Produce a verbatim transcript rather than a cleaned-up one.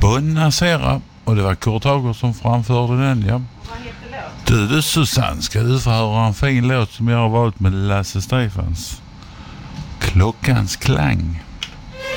Buonasera. Och det var Kurt Hager som framförde den, ja. Du, du Susanne, ska du få höra en fin låt som jag har valt med Lasse Stefans. Klockans klang.